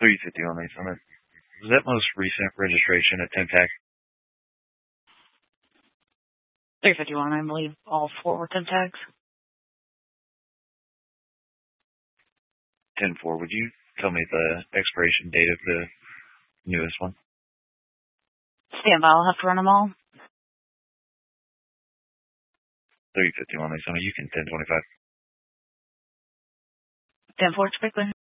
350 on these. Was that most recent registration at 10 tax? 351, I believe all four were 10 tags. 10-4. Would you tell me the expiration date of the newest one? Stand by, I'll have to run them all. 350 on these. You can 1025. 10-4, quickly.